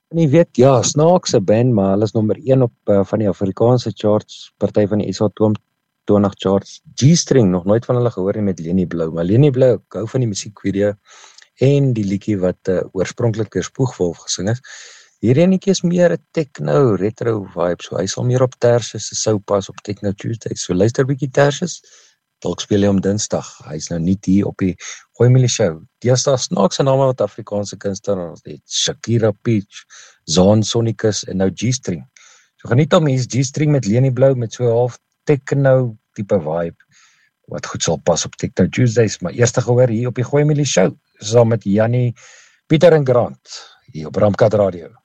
En jy weet, ja, snaakse band, maar hulle is nommer 1 op van die Afrikaanse charts, party van die SA 20 charts. G-String, nog nooit van hulle gehoor nie met Leni Blou, maar Leni Blou, ek hou van die musiekvideo en die liedjie wat oorspronklik deur Spoegwolf gesing is. Hierdie enetjie is meer 'n techno, retro vibe, so hy sal meer op Tertius se sou pas op Techno Tuesday. So luister bietjie Tertius, dalk speel hy om Dinsdag. Hy's nou nie hier op die Gooi Mielie show. Deesdae snaakse name wat Afrikaanse kunstenaars het. Shakira Peach, Zaan Sonicus en nou G-String. So geniet hom, hier's G-String met Leni Blou met so 'n half techno tipe vibe wat goed sal pas op Techno Tuesdays, maar eers gehoor hier op die Gooi Mielie show, saam met Jannie, Pieter en Grant hier op Ramkat Radio.